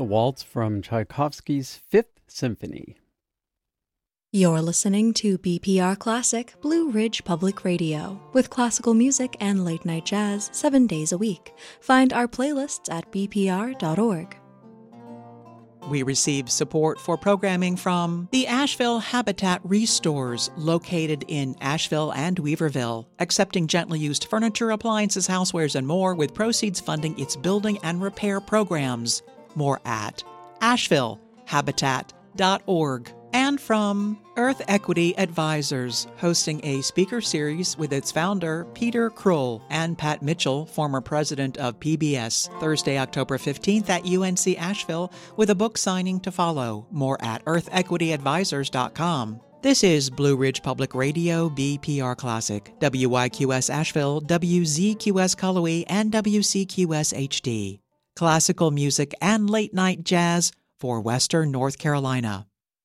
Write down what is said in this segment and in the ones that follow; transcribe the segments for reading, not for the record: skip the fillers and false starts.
the waltz from Tchaikovsky's Fifth Symphony. You're listening to BPR Classic Blue Ridge Public Radio with classical music and late-night jazz 7 days a week. Find our playlists at bpr.org. We receive support for programming from the Asheville Habitat Restores, located in Asheville and Weaverville, accepting gently used furniture, appliances, housewares, and more, with proceeds funding its building and repair programs. More at ashevillehabitat.org. And from Earth Equity Advisors, hosting a speaker series with its founder, Peter Krull, and Pat Mitchell, former president of PBS, Thursday, October 15th at UNC Asheville, with a book signing to follow. More at earthequityadvisors.com. This is Blue Ridge Public Radio, BPR Classic, WYQS Asheville, WZQS Cullowhee, and WCQS HD. Classical music and late-night jazz for Western North Carolina.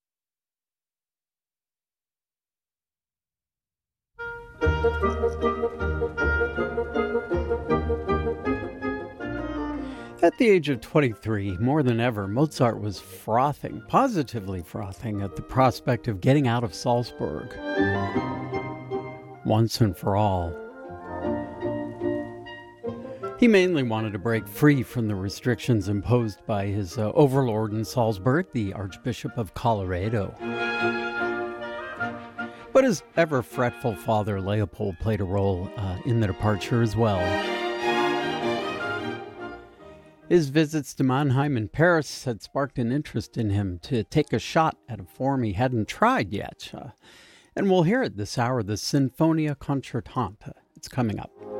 At the age of 23, more than ever, Mozart was frothing, positively frothing, at the prospect of getting out of Salzburg once and for all. He mainly wanted to break free from the restrictions imposed by his overlord in Salzburg, the Archbishop of Colorado. But his ever-fretful father, Leopold, played a role in the departure as well. His visits to Mannheim and Paris had sparked an interest in him to take a shot at a form he hadn't tried yet. And we'll hear it this hour, the Sinfonia Concertante. It's coming up.